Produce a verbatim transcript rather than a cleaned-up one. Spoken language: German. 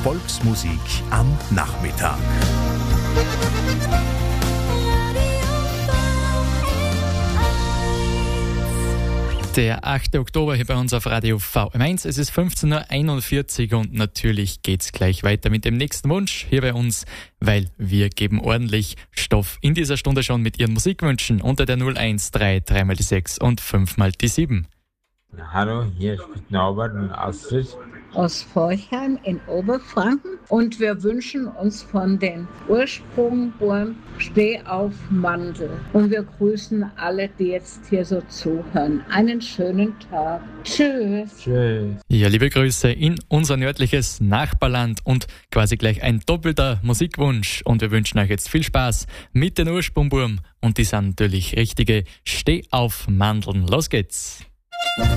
Volksmusik am Nachmittag. Der achte Oktober hier bei uns auf Radio V M eins. Es ist fünfzehn Uhr einundvierzig und natürlich geht's gleich weiter mit dem nächsten Wunsch hier bei uns, weil wir geben ordentlich Stoff in dieser Stunde schon mit Ihren Musikwünschen unter der null eins drei drei mal die sechs und fünf mal die sieben. Hallo, hier spricht Norbert und Astrid. Aus Forchheim in Oberfranken und wir wünschen uns von den Ursprungburm Steh auf Mandel und wir grüßen alle, die jetzt hier so zuhören. Einen schönen Tag. Tschüss. Tschüss. Ja, liebe Grüße in unser nördliches Nachbarland und quasi gleich ein doppelter Musikwunsch und wir wünschen euch jetzt viel Spaß mit den Ursprungburm und die sind natürlich richtige Steh auf Mandeln. Los geht's.